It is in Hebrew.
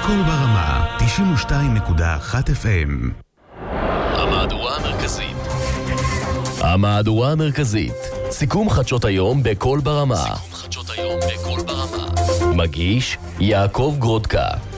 קול ברמה 92.1 FM. המהדורה המרכזית. סיכום חדשות היום בקול ברמה. מגיש יעקב גרודקה.